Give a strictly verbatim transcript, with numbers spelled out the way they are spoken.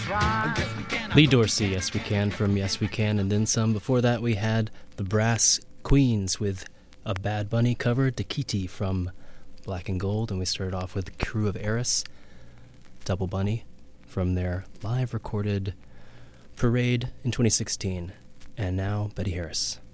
Lee Dorsey, Yes We Can, from Yes We Can, and then some. Before that, we had the Brass Queens with a Bad Bunny cover, Dakiti from Black and Gold, and we started off with the Crew of Eris, Double Bunny, from their live recorded Parade in twenty sixteen. And now, Betty Harris.